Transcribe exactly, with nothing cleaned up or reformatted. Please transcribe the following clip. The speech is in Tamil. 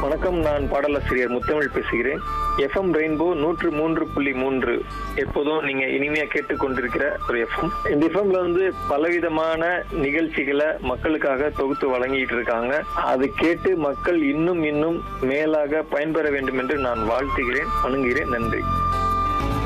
வணக்கம், நான் பாடலாசிரியர் முத்தமிழ் பேசுகிறேன். எஃப்எம் ரெயின்போ நூற்று மூன்று புள்ளி மூன்று எப்போதும் நீங்க இனிமையா கேட்டுக்கொண்டிருக்கிற ஒரு எஃப்எம். இந்த எஃப்எம்ல வந்து பலவிதமான நிகழ்ச்சிகளை மக்களுக்காக தொகுத்து வழங்கிட்டு இருக்காங்க. அது கேட்டு மக்கள் இன்னும் இன்னும் மேலாக பயன்பெற வேண்டும் என்று நான் வாழ்த்துகிறேன், வணங்குகிறேன். நன்றி.